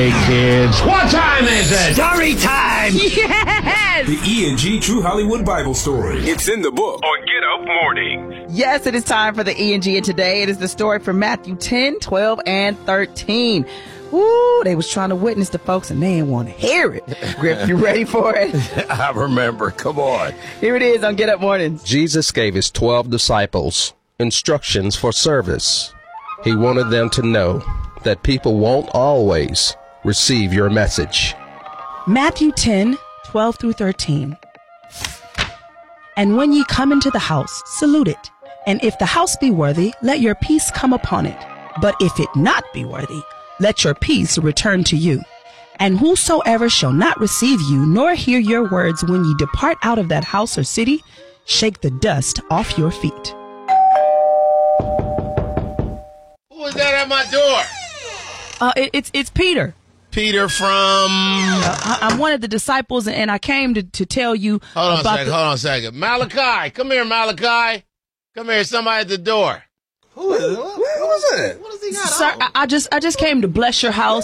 Hey kids, what time is it? Story time! Yes! The E&G True Hollywood Bible Story. It's in the book on Get Up Morning. Yes, it is time for the E&G, and today it is the story from Matthew 10, 12, and 13. Ooh, they was trying to witness the folks, and they didn't want to hear it. Griff, you ready for it? I remember. Come on. Here it is on Get Up Mornings. Jesus gave his 12 disciples instructions for service. He wanted them to know that people won't always receive your message. Matthew 10, 12 through 13. And when ye come into the house, salute it. And if the house be worthy, let your peace come upon it. But if it not be worthy, let your peace return to you. And whosoever shall not receive you, nor hear your words when ye depart out of that house or city, shake the dust off your feet. Who is that at my door? It's Peter. Peter from... I'm one of the disciples, and I came to tell you Hold on a second. Malachi, come here, Malachi. Come here, somebody at the door. Who is it? What does he got Sir, on? I just came to bless your house.